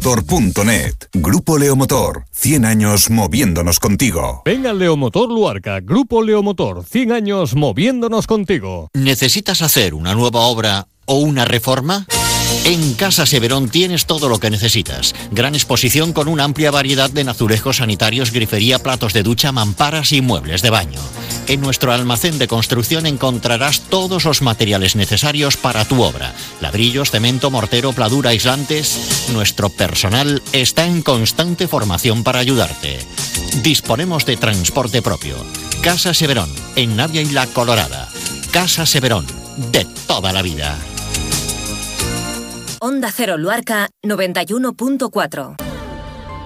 leomotor.net. Grupo Leomotor, 100 años moviéndonos contigo. Ven al Leomotor Luarca, Grupo Leomotor, 100 años moviéndonos contigo. ¿Necesitas hacer una nueva obra o una reforma? En Casa Severón tienes todo lo que necesitas. Gran exposición con una amplia variedad de azulejos sanitarios, grifería, platos de ducha, mamparas y muebles de baño. En nuestro almacén de construcción encontrarás todos los materiales necesarios para tu obra. Ladrillos, cemento, mortero, pladura, aislantes. Nuestro personal está en constante formación para ayudarte. Disponemos de transporte propio. Casa Severón, en Navia y La Colorada. Casa Severón, de toda la vida. Onda Cero Luarca 91.4.